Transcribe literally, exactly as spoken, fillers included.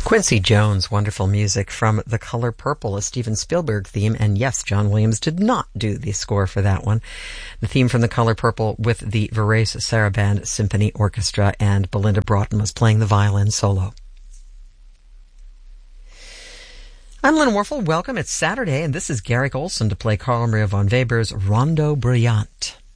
Quincy Jones, wonderful music from The Color Purple, a Steven Spielberg theme, and yes, John Williams did not do the score for that one. The theme from The Color Purple with the Varese Sarabande Symphony Orchestra, and Belinda Broughton was playing the violin solo. I'm Lynn Warfel. Welcome. It's Saturday, and this is Garrick Olson to play Carl Maria von Weber's Rondo Brilliant.